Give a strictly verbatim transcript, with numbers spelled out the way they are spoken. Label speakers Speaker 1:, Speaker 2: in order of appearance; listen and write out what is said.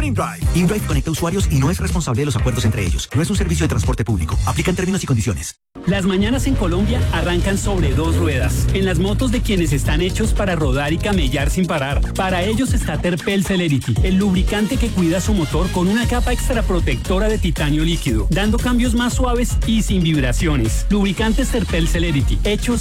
Speaker 1: InDrive.
Speaker 2: InDrive conecta usuarios y no es responsable de los acuerdos entre ellos. No es un servicio de transporte público. Aplican términos y condiciones.
Speaker 3: Las mañanas en Colombia arrancan sobre dos ruedas, en las motos de quienes están hechos para rodar y camellar sin parar. Para ellos está Terpel Celerity, el lubricante que cuida su motor con una capa extra protectora de titanio líquido, dando cambios más suaves y sin vibraciones. Lubricantes Terpel Celerity, hechos